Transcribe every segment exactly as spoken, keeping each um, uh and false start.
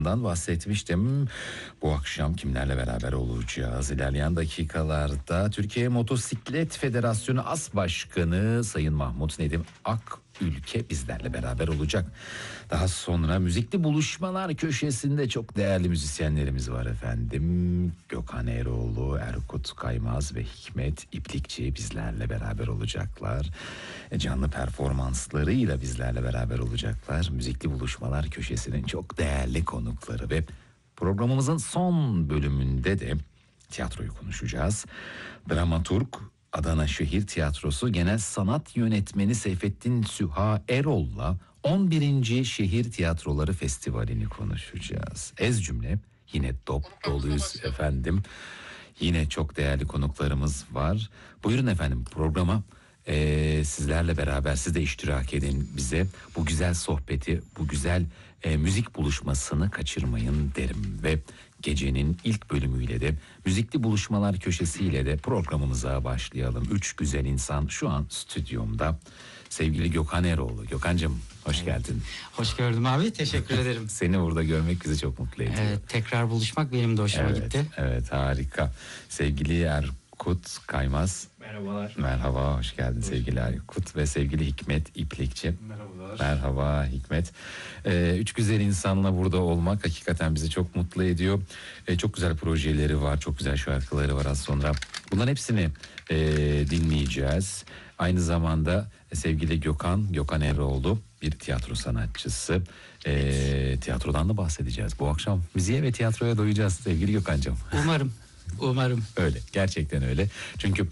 bahsetmiştim. Bu akşam kimlerle beraber olacağız? İlerleyen dakikalarda Türkiye Motosiklet Federasyonu As Başkanı Sayın Mahmut Nedim Akülke bizlerle beraber olacak. Daha sonra müzikli buluşmalar köşesinde çok değerli müzisyenlerimiz var efendim. Gökhan Eroğlu, Erkut Kaymaz ve Hikmet İplikçi bizlerle beraber olacaklar. Canlı performanslarıyla bizlerle beraber olacaklar. Müzikli buluşmalar köşesinin çok değerli konukları ve programımızın son bölümünde de tiyatroyu konuşacağız. Dramaturg, Adana Şehir Tiyatrosu Genel Sanat Yönetmeni Seyfettin Süha Erol'la on birinci Şehir Tiyatroları Festivali'ni konuşacağız. Ez cümle yine dop doluyuz efendim. Yine çok değerli konuklarımız var. Buyurun efendim programa. Ee, sizlerle beraber siz de iştirak edin bize. Bu güzel sohbeti, bu güzel e, müzik buluşmasını kaçırmayın derim. Ve gecenin ilk bölümüyle de müzikli buluşmalar köşesiyle de programımıza başlayalım. Üç güzel insan şu an stüdyomda. Sevgili Gökhan Eroğlu. Gökhan'cığım hoş geldin. Hoş gördüm abi, teşekkür ederim. Seni burada görmek bizi çok mutlu ediyor. Evet, tekrar buluşmak benim de hoşuma evet, gitti. Evet, harika. Sevgili Erkut Kaymaz. Merhabalar. Merhaba, hoş geldin hoş sevgili Erkut ve sevgili Hikmet İplikçi. Merhabalar. Merhaba Hikmet. Ee, üç güzel insanla burada olmak hakikaten bizi çok mutlu ediyor. Ee, çok güzel projeleri var, çok güzel şarkıları var az sonra. Bunların hepsini e, dinleyeceğiz. Aynı zamanda sevgili Gökhan, Gökhan Eroğlu bir tiyatro sanatçısı. E, tiyatrodan da bahsedeceğiz. Bu akşam müziğe ve tiyatroya doyacağız sevgili Gökhan'cığım. Umarım. Umarım. Öyle, gerçekten öyle. Çünkü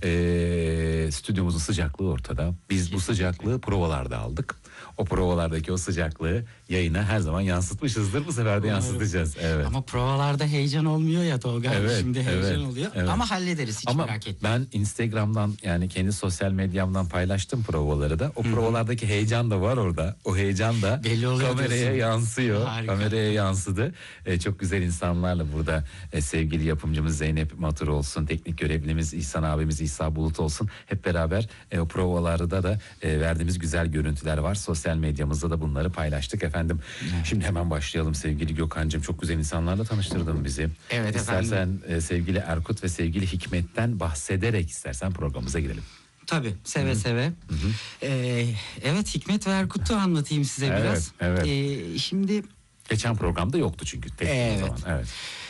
e, stüdyomuzun sıcaklığı ortada. Biz bu sıcaklığı provalarda aldık. O provalardaki o sıcaklığı yayına her zaman yansıtmışızdır. Bu sefer de yansıtacağız. Evet. Ama provalarda heyecan olmuyor ya Tolga. Evet, Şimdi heyecan evet, oluyor. evet. Ama hallederiz, hiç Ama merak etme. ben Instagram'dan, yani kendi sosyal medyamdan paylaştım provaları da. O provalardaki heyecan da var orada. O heyecan da belli oluyor kameraya diyorsun. yansıyor. Harika. Kameraya yansıdı. Ee, çok güzel insanlarla burada e, sevgili yapımcımız Zeynep Matur olsun, teknik görevlimiz İhsan abimiz İsa Bulut olsun. Hep beraber e, o provalarda da e, verdiğimiz güzel görüntüler var. Sosyal medyamızda da bunları paylaştık efendim. Evet. Şimdi hemen başlayalım sevgili Gökhan'cığım. Çok güzel insanlarla tanıştırdın bizi. Evet İstersen efendim. e, sevgili Erkut ve sevgili Hikmet'ten bahsederek istersen programımıza girelim. Tabii, seve Hı-hı. seve. Hı-hı. Ee, evet, Hikmet ve Erkut'u anlatayım size evet, biraz. Evet. Ee, şimdi... Geçen programda yoktu çünkü. Tek evet. Zaman. Evet.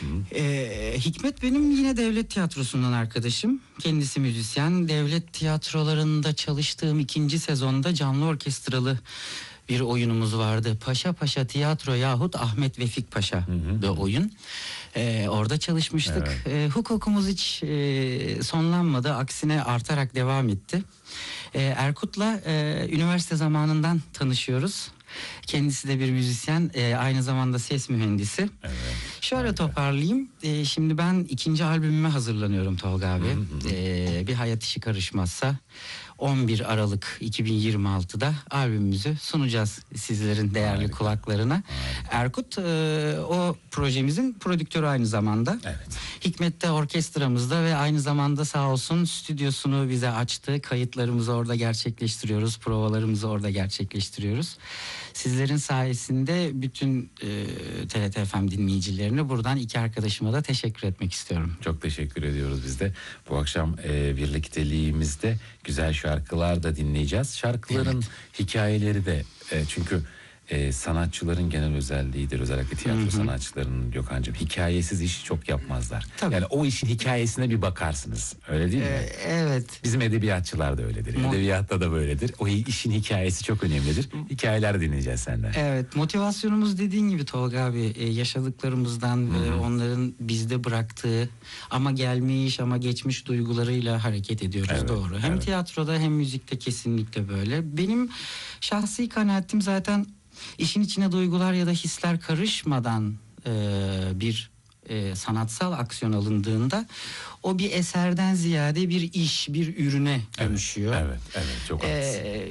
Ee, Hikmet benim yine devlet tiyatrosundan arkadaşım. Kendisi müzisyen. Devlet tiyatrolarında çalıştığım ikinci sezonda canlı orkestralı bir oyunumuz vardı. Paşa Paşa Tiyatro yahut Ahmet Vefik Paşa da oyun. Ee, orada çalışmıştık. Evet. Ee, hukukumuz hiç e, sonlanmadı. Aksine artarak devam etti. Ee, Erkut'la e, üniversite zamanından tanışıyoruz. Kendisi de bir müzisyen, e, aynı zamanda ses mühendisi. Evet. Şöyle Harika. toparlayayım. E, şimdi ben ikinci albümüme hazırlanıyorum Tolga abi. Hı hı. E, bir hayat işi karışmazsa on bir Aralık iki bin yirmi altıda albümümüzü sunacağız sizlerin değerli Harika. kulaklarına. Harika. Erkut e, o projemizin prodüktörü aynı zamanda. Evet. Hikmet de orkestramızda ve aynı zamanda sağ olsun stüdyosunu bize açtı. Kayıtlarımızı orada gerçekleştiriyoruz. Provalarımızı orada gerçekleştiriyoruz. Sizlerin sayesinde bütün e, T R T F M dinleyicilerine buradan iki arkadaşıma da teşekkür etmek istiyorum. Çok teşekkür ediyoruz biz de. Bu akşam e, birlikteliğimizde güzel şarkılar da dinleyeceğiz. Şarkıların evet. hikayeleri de e, çünkü e, sanatçıların genel özelliğidir. Özellikle tiyatro Hı-hı. sanatçılarının Gökhan'cığım hikayesiz iş çok yapmazlar. Tabii. Yani o işin hikayesine bir bakarsınız. Öyle değil mi? Ee, evet. Bizim edebiyatçılar da öyledir. Mo- Edebiyatta da böyledir. O işin hikayesi çok önemlidir. Hikayeler dinleyeceğiz senden. Evet. Motivasyonumuz dediğin gibi Tolga abi yaşadıklarımızdan ve onların bizde bıraktığı ama gelmiş ama geçmiş duygularıyla hareket ediyoruz. Evet, doğru. Hem evet. tiyatroda hem müzikte kesinlikle böyle. Benim şahsi kanaatim zaten işin içine duygular ya da hisler karışmadan e, bir e, sanatsal aksiyon alındığında o bir eserden ziyade bir iş, bir ürüne dönüşüyor. Evet, evet, evet çok haklısın. E,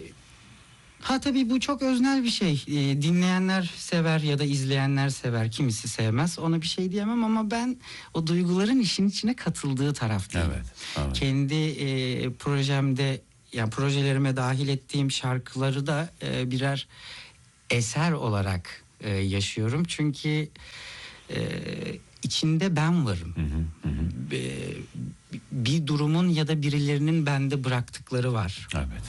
ha tabii bu çok öznel bir şey. E, dinleyenler sever ya da izleyenler sever, kimisi sevmez. Ona bir şey diyemem ama ben o duyguların işin içine katıldığı taraftayım. Evet, evet. Kendi e, projemde, yani projelerime dahil ettiğim şarkıları da e, birer eser olarak e, yaşıyorum. Çünkü e, içinde ben varım. Hı hı, hı. E, bir durumun ya da birilerinin bende bıraktıkları var. Evet.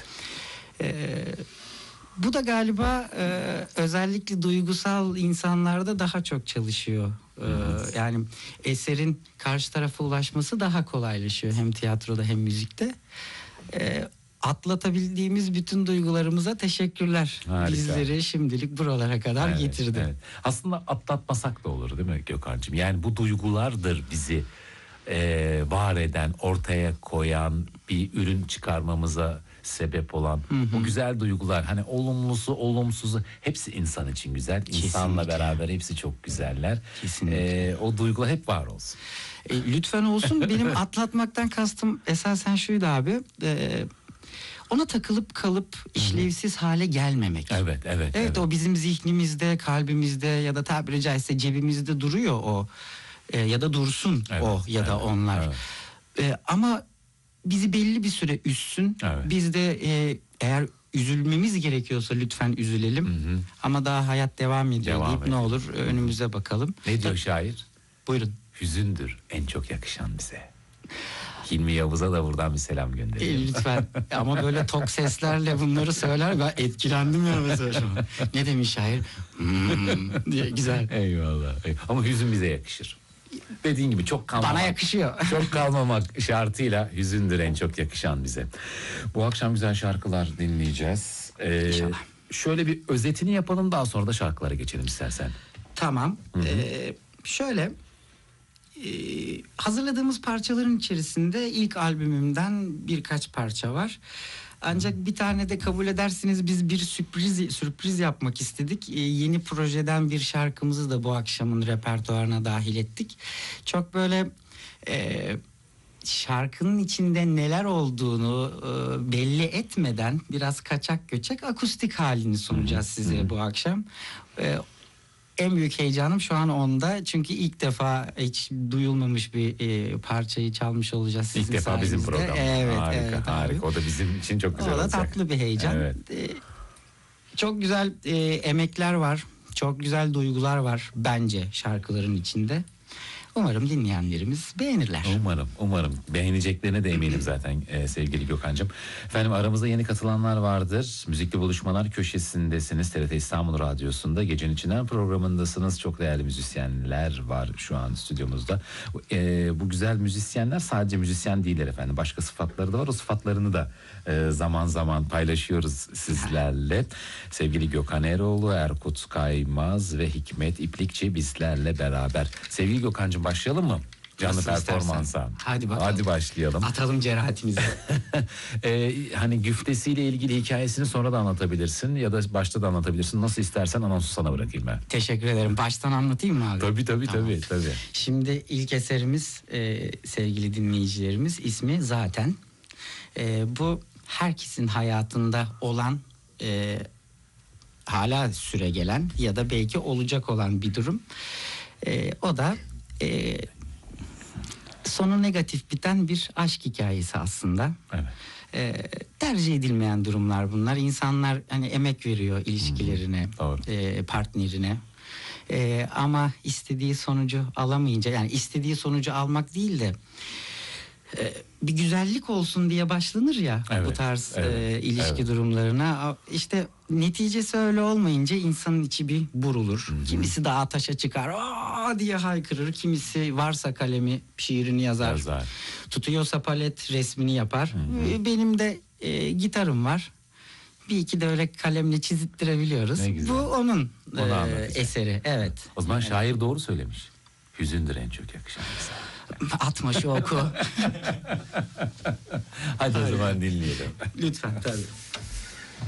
E, bu da galiba e, özellikle duygusal insanlarda daha çok çalışıyor. E, yani eserin karşı tarafa ulaşması daha kolaylaşıyor hem tiyatroda hem müzikte. E, atlatabildiğimiz bütün duygularımıza teşekkürler. Harika. Bizleri şimdilik buralara kadar Evet, getirdi. evet. Aslında atlatmasak da olur değil mi Gökhan'cığım? Yani bu duygulardır bizi e, var eden, ortaya koyan, bir ürün çıkarmamıza sebep olan bu güzel duygular. Hani olumlusu, olumsuzu hepsi insan için güzel. İnsanla Kesinlikle. beraber hepsi çok güzeller. Kesinlikle. E, o duygular hep var olsun. E, lütfen olsun. Benim atlatmaktan kastım esasen şuydu abi. E, ona takılıp kalıp işlevsiz hale gelmemek. Evet, evet. Evet, evet. o bizim zihnimizde, kalbimizde ya da tabiri caizse cebimizde duruyor o. E, ya da dursun Evet, o ya da evet, onlar. evet. E, ama bizi belli bir süre üzsün. Evet. Biz de e, eğer üzülmemiz gerekiyorsa lütfen üzülelim. Hı hı. Ama daha hayat devam ediyor Devam deyip ediyor. ne olur önümüze bakalım. Ne diyor şair? Buyurun. Hüzündür en çok yakışan bize. Hilmi Yavuz'a da buradan bir selam E, gönderiyorum. lütfen ama böyle tok seslerle bunları söyler ben etkilendim ya mesela şu an. Ne demiş şair? Hmm, diye güzel. Eyvallah. Ama hüzün bize yakışır. Dediğin gibi çok kalmamak. Bana yakışıyor. Çok kalmamak şartıyla hüzündür en çok yakışan bize. Bu akşam güzel şarkılar dinleyeceğiz. Ee, İnşallah. Şöyle bir özetini yapalım, daha sonra da şarkılara geçelim istersen. Tamam. Ee, şöyle e, hazırladığımız parçaların içerisinde ilk albümümden birkaç parça var. Ancak bir tane de kabul edersiniz biz bir sürpriz sürpriz yapmak istedik. Ee, yeni projeden bir şarkımızı da bu akşamın repertuarına dahil ettik. Çok böyle e, şarkının içinde neler olduğunu e, belli etmeden biraz kaçak göçek akustik halini sunacağız size bu akşam. E, en büyük heyecanım şu an onda. Çünkü ilk defa hiç duyulmamış bir e, parçayı çalmış olacağız sizin İlk defa bizim sayenizde. program. Evet, harika, evet abi. harika. O da bizim için çok güzel O da olacak. tatlı bir heyecan. Evet. E, çok güzel e, emekler var. Çok güzel duygular var bence şarkıların içinde. Umarım dinleyenlerimiz beğenirler. Umarım, umarım. Beğeneceklerine de eminim zaten e, sevgili Gökhan'cığım. Efendim aramızda yeni katılanlar vardır. Müzikli Buluşmalar köşesindesiniz. T R T İstanbul Radyosu'nda Gecenin İçinden programındasınız. Çok değerli müzisyenler var şu an stüdyomuzda. E, bu güzel müzisyenler sadece müzisyen değiller efendim. Başka sıfatları da var. O sıfatlarını da e, zaman zaman paylaşıyoruz sizlerle. Sevgili Gökhan Eroğlu, Erkut Kaymaz ve Hikmet İplikçi bizlerle beraber. Sevgili Gökhan'cığım başlayalım mı? Canlı Nasıl performansa. istersen. Hadi bakalım. Hadi başlayalım. Atalım cerahatimizi. ee, hani güftesiyle ilgili hikayesini sonra da anlatabilirsin ya da başta da anlatabilirsin. Nasıl istersen anonsu sana bırakayım ben. Teşekkür ederim. Baştan anlatayım mı abi? Tabii tabii Tamam. tabii. tabii. Şimdi ilk eserimiz e, sevgili dinleyicilerimiz ismi Zaten. E, bu herkesin hayatında olan e, hala süregelen ya da belki olacak olan bir durum. E, o da e, sonu negatif biten bir aşk hikayesi aslında. Evet. E, tercih edilmeyen durumlar bunlar. İnsanlar hani emek veriyor ilişkilerine, Doğru. e, partnerine. E, ama istediği sonucu alamayınca, yani istediği sonucu almak değil de e, bir güzellik olsun diye başlanır ya Evet, bu tarz evet, e, ilişki evet. durumlarına. İşte neticesi öyle olmayınca insanın içi bir burulur. Kimisi dağa taşa çıkar, aa diye haykırır. Kimisi varsa kalemi şiirini yazar. Yazar. Tutuyorsa palet resmini yapar. E, Benim de e, gitarım var. Bir iki de öyle kalemle çizittirebiliyoruz. Ne güzel. Bu onun Onu e, anlatacak. eseri. Evet. O zaman şair doğru söylemiş. Hüzündür en çok yakışan bize. Atma şu oku. Hadi o zaman dinleyelim. Lütfen tabii.